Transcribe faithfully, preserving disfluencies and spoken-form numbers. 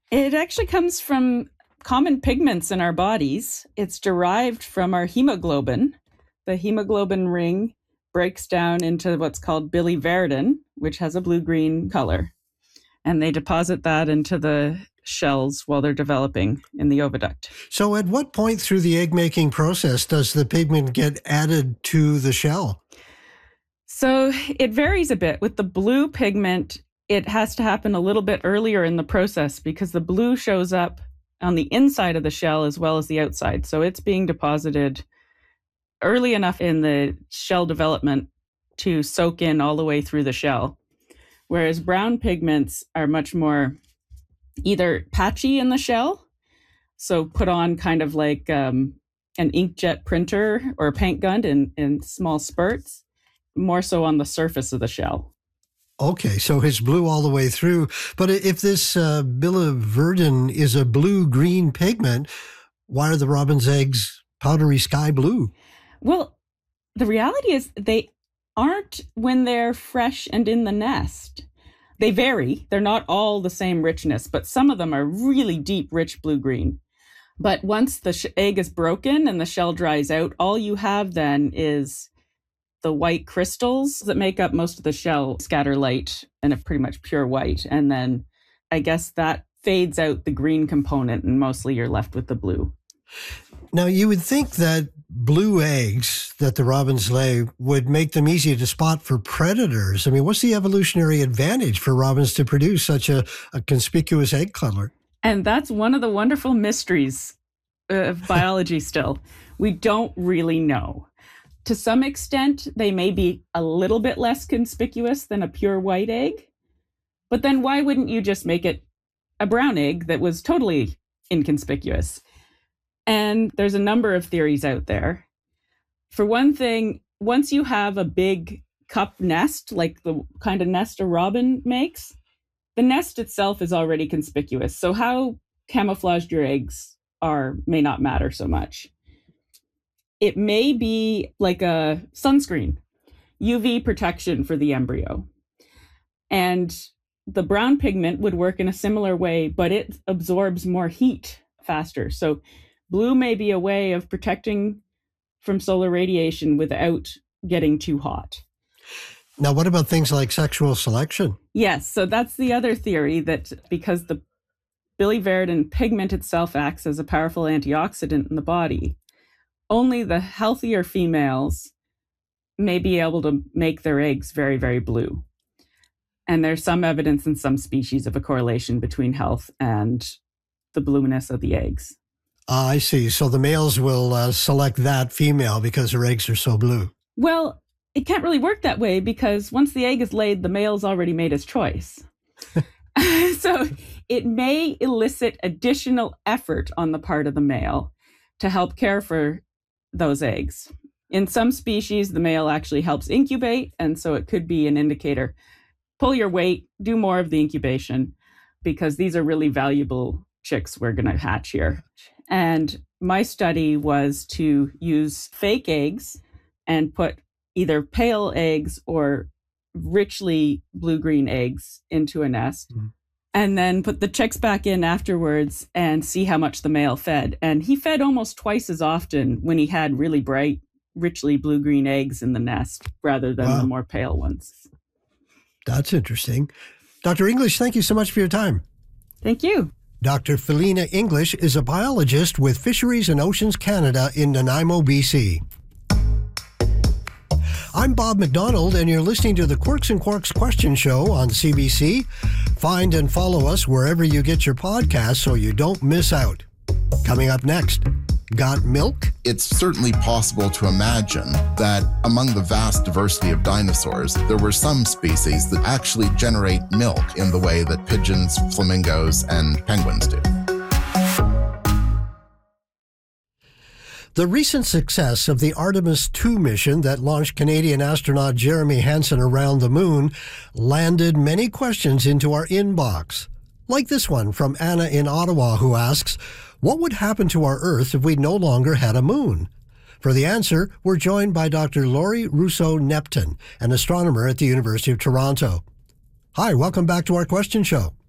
It actually comes from common pigments in our bodies. It's derived from our hemoglobin. The hemoglobin ring breaks down into what's called biliverdin, which has a blue-green color. And they deposit that into the shells while they're developing in the oviduct. So at what point through the egg-making process does the pigment get added to the shell? So it varies a bit. With the blue pigment, it has to happen a little bit earlier in the process because the blue shows up on the inside of the shell as well as the outside. So it's being deposited early enough in the shell development to soak in all the way through the shell. Whereas brown pigments are much more either patchy in the shell, so put on kind of like um, an inkjet printer or a paint gun in, in small spurts, more so on the surface of the shell. Okay, so it's blue all the way through. But if this uh, biliverdin is a blue-green pigment, why are the robin's eggs powdery sky blue? Well, the reality is they aren't when they're fresh and in the nest. They vary. They're not all the same richness, but some of them are really deep, rich blue-green. But once the sh- egg is broken and the shell dries out, all you have then is the white crystals that make up most of the shell scatter light and are pretty much pure white. And then I guess that fades out the green component and mostly you're left with the blue. Now, you would think that blue eggs that the robins lay would make them easy to spot for predators. I mean, what's the evolutionary advantage for robins to produce such a, a conspicuous egg color? And that's one of the wonderful mysteries of biology still. We don't really know. To some extent, they may be a little bit less conspicuous than a pure white egg. But then why wouldn't you just make it a brown egg that was totally inconspicuous? And there's a number of theories out there. For one thing, once you have a big cup nest, like the kind of nest a robin makes, the nest itself is already conspicuous. So how camouflaged your eggs are may not matter so much. It may be like a sunscreen, U V protection for the embryo. And the brown pigment would work in a similar way, but it absorbs more heat faster. So blue may be a way of protecting from solar radiation without getting too hot. Now, what about things like sexual selection? Yes, so that's the other theory, that because the biliverdin pigment itself acts as a powerful antioxidant in the body, only the healthier females may be able to make their eggs very, very blue. And there's some evidence in some species of a correlation between health and the blueness of the eggs. Ah, I see. So the males will uh, select that female because her eggs are so blue. Well, it can't really work that way because once the egg is laid, the male's already made his choice. So it may elicit additional effort on the part of the male to help care for those eggs. In some species, the male actually helps incubate, and so it could be an indicator. Pull your weight, do more of the incubation, because these are really valuable chicks we're going to hatch here. And my study was to use fake eggs and put either pale eggs or richly blue-green eggs into a nest, mm-hmm. and then put the chicks back in afterwards and see how much the male fed. And he fed almost twice as often when he had really bright, richly blue-green eggs in the nest rather than wow. the more pale ones. That's interesting. Doctor English, thank you so much for your time. Thank you. Doctor Felina English is a biologist with Fisheries and Oceans Canada in Nanaimo, B C. I'm Bob McDonald, and you're listening to the Quirks and Quarks Question Show on C B C. Find and follow us wherever you get your podcasts so you don't miss out. Coming up next, got milk? It's certainly possible to imagine that among the vast diversity of dinosaurs, there were some species that actually generate milk in the way that pigeons, flamingos, and penguins do. The recent success of the Artemis two mission that launched Canadian astronaut Jeremy Hansen around the moon landed many questions into our inbox. Like this one from Anna in Ottawa, who asks, what would happen to our Earth if we no longer had a moon? For the answer, we're joined by Doctor Laurie Rousseau-Neptun, an astronomer at the University of Toronto. Hi, welcome back to our question show.